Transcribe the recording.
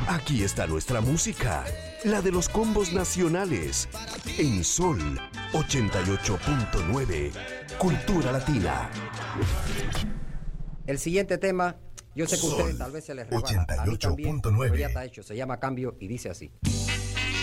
Aquí está nuestra música, la de los combos nacionales, en Sol 88.9, Cultura Latina. El siguiente tema, yo sé que a ustedes tal vez se les rebala, a mí también, pero ya está hecho, se llama Cambio y dice así.